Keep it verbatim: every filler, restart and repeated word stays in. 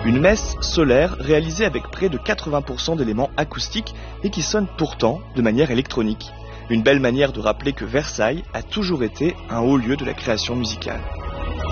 Une messe solaire réalisée avec près de quatre-vingts pour cent d'éléments acoustiques et qui sonne pourtant de manière électronique. Une belle manière de rappeler que Versailles a toujours été un haut lieu de la création musicale.